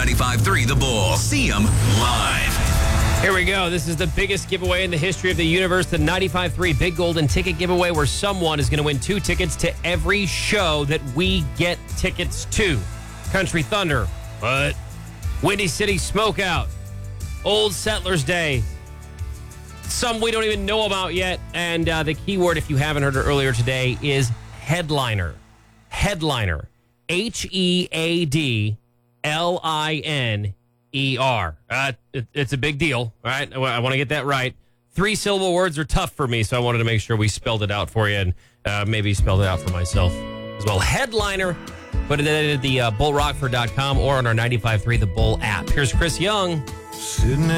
95.3 The Bull. See them live. Here we go. This is the biggest giveaway in the history of the universe, the 95.3 Big Golden Ticket Giveaway, where someone is going to win 2 tickets to every show that we get tickets to. Country Thunder, but Windy City Smokeout, Old Settlers Day, some we don't even know about yet, and the keyword, if you haven't heard it earlier today, is headliner. Headliner. Headliner. It's a big deal, all right? I want to get that right. 3-syllable words are tough for me, so I wanted to make sure we spelled it out for you and maybe spelled it out for myself as well. Headliner. Put it in at the bullrockford.com or on our 95.3 The Bull app. Here's Chris Young. Sitting